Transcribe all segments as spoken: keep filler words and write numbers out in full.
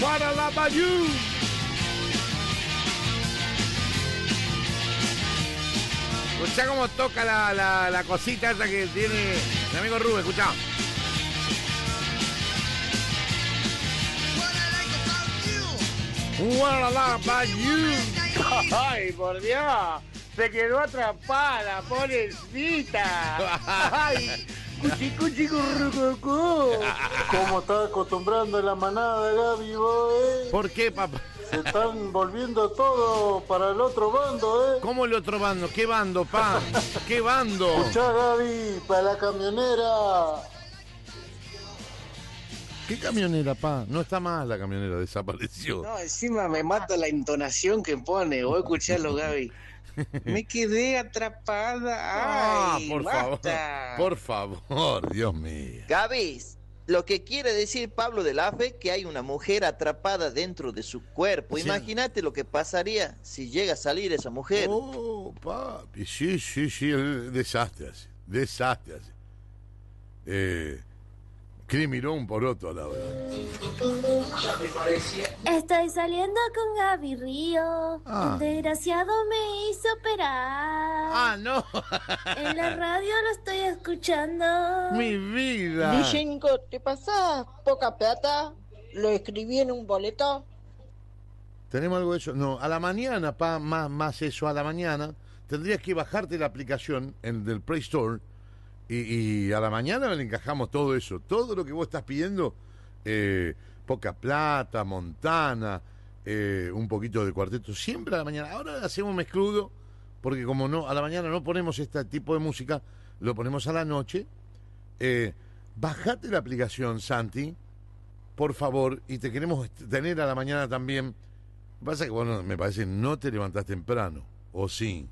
What I love about you. Escuchá cómo toca la, la, la cosita esa que tiene mi amigo Rubén, escuchá. What I love about you. Ay, por Dios. Se quedó atrapada, pobrecita. Ay, cuchi, cuchi, currucucú. ¿Cómo está acostumbrando la manada de Gaby, vos, eh? ¿Por qué, papá? Se están volviendo todo para el otro bando, ¿eh? ¿Cómo el otro bando? ¿Qué bando, pa? ¿Qué bando? Escuchá, Gaby, para la camionera. ¿Qué camionera, pa? No está más la camionera, desapareció. No, encima me mata la entonación que pone. Voy a escucharlo, Gaby. Me quedé atrapada. Ay, ah, por basta. favor, por favor, Dios mío. Gaby, lo que quiere decir Pablo de la Fe que hay una mujer atrapada dentro de su cuerpo. Sí. Imagínate lo que pasaría si llega a salir esa mujer. Oh, papi, sí, sí, sí, el desastre así, desastre así. Eh, criminón por otro, la verdad. Estoy saliendo con Gaby Río. Ah. El desgraciado me hizo operar. Ah, no. En la radio lo estoy escuchando. Mi vida. Vichenko, ¿te pasa poca plata? Lo escribí en un boleto. ¿Tenemos algo de eso? No, a la mañana, pa, más, más eso, a la mañana, tendrías que bajarte la aplicación el del Play Store y, y a la mañana le encajamos todo eso, todo lo que vos estás pidiendo, eh, poca plata, Montana, eh, un poquito de cuarteto, siempre a la mañana. Ahora hacemos mezcludo, porque como no a la mañana no ponemos este tipo de música, lo ponemos a la noche. Eh, bajate la aplicación, Santi, por favor, y te queremos tener a la mañana también. Lo que pasa es que, bueno, me parece no te levantás temprano, ¿o sí?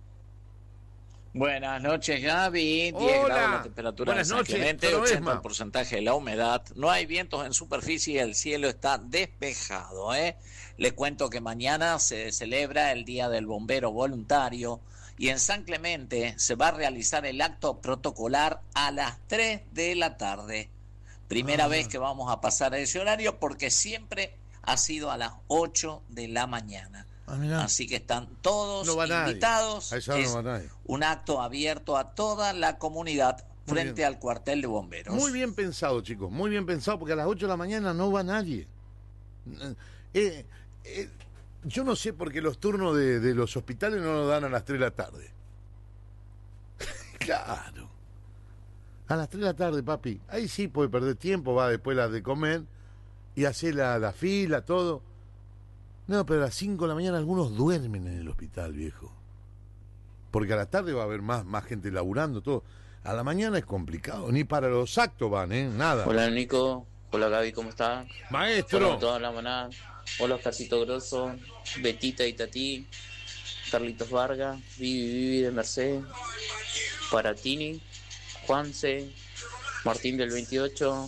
Buenas noches, Gaby. diez Hola. grados la temperatura Buenas en San noches, Clemente, todo ochenta Esma. el porcentaje de la humedad. No hay vientos en superficie, el cielo está despejado, ¿eh? Les cuento que mañana se celebra el Día del Bombero Voluntario y en San Clemente se va a realizar el acto protocolar a las tres de la tarde. Primera Ah. vez que vamos a pasar a ese horario porque siempre ha sido a las ocho de la mañana. Ah, mirá. Así que están todos No va nadie. invitados. A esa hora Es no va nadie. un acto abierto a toda la comunidad Muy frente bien. al cuartel de bomberos. Muy bien pensado, chicos, muy bien pensado, porque a las ocho de la mañana no va nadie. Eh, eh, yo no sé por qué los turnos de, de los hospitales no lo dan a las tres de la tarde. Claro. A las tres de la tarde, papi. Ahí sí puede perder tiempo, va después la de comer y hacer la, la fila, todo. No, pero a las cinco de la mañana algunos duermen en el hospital, viejo. Porque a la tarde va a haber más, más gente laburando, todo. A la mañana es complicado, ni para los actos van, ¿eh? Nada. Hola Nico, hola Gaby, ¿cómo estás? Maestro. Hola a toda la manada. Hola Oscarcito Grosso, Betita y Tati, Carlitos Vargas, Vivi Vivi de Merced, Paratini, Juanse, Martín del veintiocho,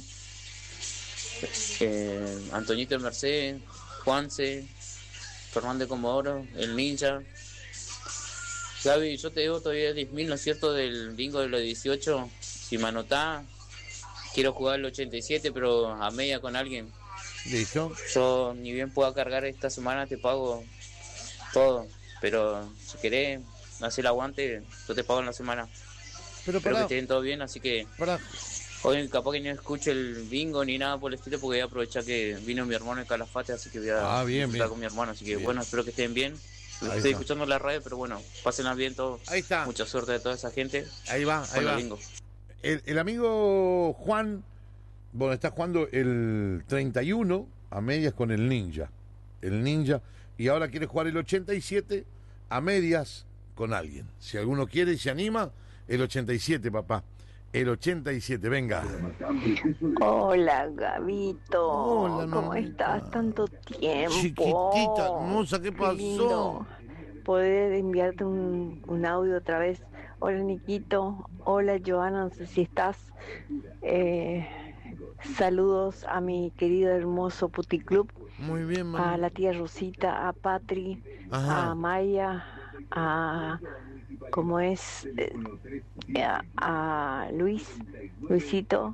eh, Antonito de Merced, Juanse, Fernando de Comodoro, el Ninja. Gaby, yo te debo todavía diez mil, ¿no es cierto?, del bingo de los dieciocho. Si me anotás, quiero jugar el ochenta y siete, pero a media con alguien. Listo. Yo ni bien pueda cargar esta semana, te pago todo. Pero si querés hacer el aguante, yo te pago en la semana. Pero Espero pará, que estén todo bien, así que pará. hoy capaz que no escuche el bingo ni nada por el estilo, porque voy a aprovechar que vino mi hermano en Calafate, así que voy a Ah, bien, disfrutar bien. con mi hermano. Así que Bien. bueno, espero que estén bien. Ahí Estoy está. escuchando la radio, pero bueno, pásenla bien todos. Ahí está. Mucha suerte de toda esa gente. Ahí va, ahí Con el va. bingo. El, el amigo Juan, bueno, está jugando el treinta y uno a medias con el Ninja. El Ninja. Y ahora quiere jugar el ochenta y siete a medias con alguien. Si alguno quiere y se anima, el ochenta y siete, papá. El ochenta y siete, venga. Hola, Gabito. Hola, ¿Cómo mamita. estás? Tanto tiempo. Chiquitita, hermosa, ¿qué pasó? lindo poder enviarte un, un audio otra vez. Hola, Niquito. Hola, Joana. No sé si estás. Eh, saludos a mi querido hermoso puticlub. Muy bien, A mamá. la tía Rosita, a Patri, Ajá. a Maya, a como es eh, a, a Luis, Luisito,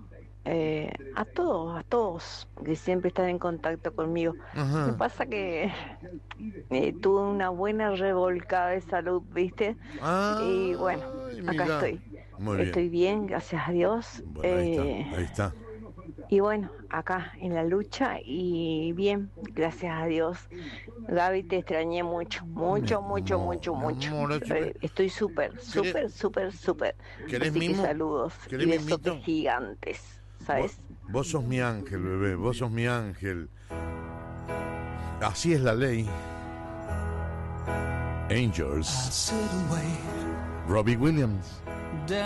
eh, a todos, a todos que siempre están en contacto conmigo. Ajá. Lo que pasa que eh, tuve una buena revolcada de salud, ¿viste? Ah, y bueno, acá mirá. estoy. Muy bien. Estoy bien, gracias a Dios. Bueno, ahí Eh, está, ahí está. Y bueno, acá en la lucha y bien, gracias a Dios. Gaby, te extrañé mucho, mucho, Mi mucho, amor, mucho, mi mucho. amor, eso- Eh, Estoy súper, súper, súper, súper. ¿Querés Así que mimo? saludos y ¿Querés besotes mimito? gigantes, ¿sabes? Vos, vos sos mi ángel, bebé, vos sos mi ángel. Así es la ley. Angels. Robbie Williams.